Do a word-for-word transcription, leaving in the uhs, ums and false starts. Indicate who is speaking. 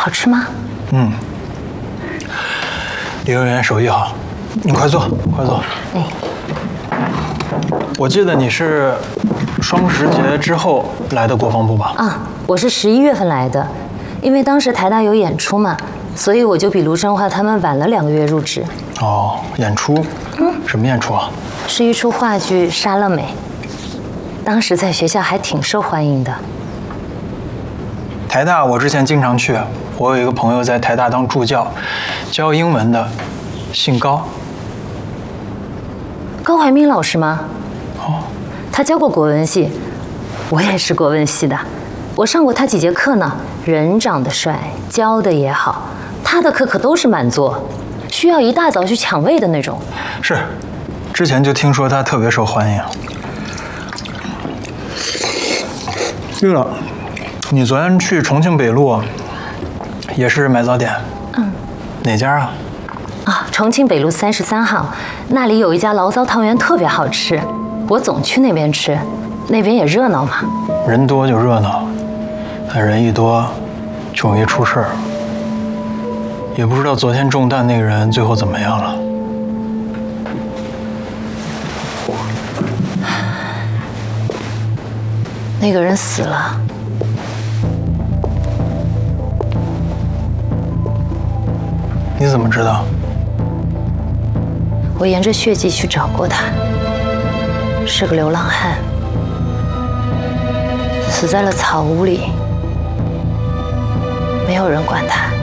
Speaker 1: 好吃吗？
Speaker 2: 嗯，李幼员手艺好，你快坐，快坐。
Speaker 1: 哎，
Speaker 2: 我记得你是双十节之后来的国防部吧？
Speaker 1: 啊，我是十一月份来的，因为当时台大有演出嘛，所以我就比卢生化他们晚了两个月入职。
Speaker 2: 哦，演出？嗯，什么演出啊？
Speaker 1: 是一出话剧《莎乐美》，当时在学校还挺受欢迎的。
Speaker 2: 台大我之前经常去，我有一个朋友在台大当助教，教英文的，姓高。
Speaker 1: 高怀民老师吗？
Speaker 2: 哦，
Speaker 1: 他教过国文系，我也是国文系的，我上过他几节课呢。人长得帅，教的也好，他的课可都是满座，需要一大早去抢位的那种。
Speaker 2: 是，之前就听说他特别受欢迎。对了，你昨天去重庆北路，也是买早点？
Speaker 1: 嗯，
Speaker 2: 哪家啊？
Speaker 1: 啊，重庆北路三十三号，那里有一家醪糟汤圆特别好吃，我总去那边吃，那边也热闹嘛。
Speaker 2: 人多就热闹，但人一多就容易出事儿。也不知道昨天中弹那个人最后怎么样了。
Speaker 1: 那个人死了。
Speaker 2: 你怎么知道？
Speaker 1: 我沿着血迹去找过他，是个流浪汉，死在了草屋里，没有人管他。